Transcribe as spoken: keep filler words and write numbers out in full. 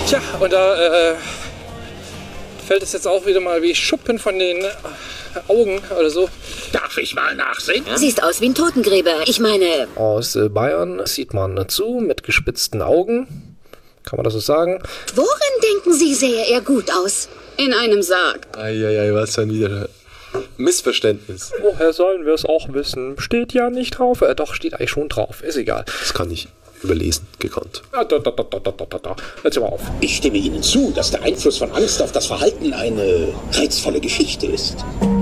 Tja, und da äh, fällt es jetzt auch wieder mal wie Schuppen von den Augen oder so. Darf ich mal nachsehen? Siehst aus wie ein Totengräber. Ich meine... Aus äh, Bayern sieht man zu, mit gespitzten Augen. Kann man das so sagen? Worin denken Sie, sähe er gut aus? In einem Sarg. Eieiei, was dann wieder Missverständnis. Woher sollen wir es auch wissen? Steht ja nicht drauf. Äh, doch, steht eigentlich schon drauf. Ist egal. Das kann ich überlesen, gekonnt. Ah, da, da, da, da, da, da, da. Jetzt mal auf. Ich stimme Ihnen zu, dass der Einfluss von Angst auf das Verhalten eine reizvolle Geschichte ist.